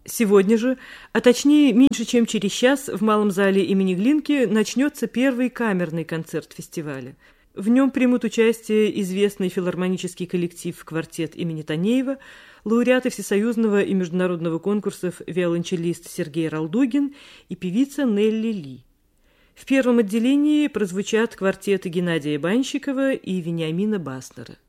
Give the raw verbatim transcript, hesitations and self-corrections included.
Сегодня же, а точнее меньше чем через час, в Малом зале имени Глинки начнется первый камерный концерт фестиваля. В нем примут участие известный филармонический коллектив «Квартет» имени Танеева, лауреаты всесоюзного и международного конкурсов виолончелист Сергей Ралдугин и певица Нелли Ли. В первом отделении прозвучат квартеты Геннадия Банщикова и Вениамина Баснера.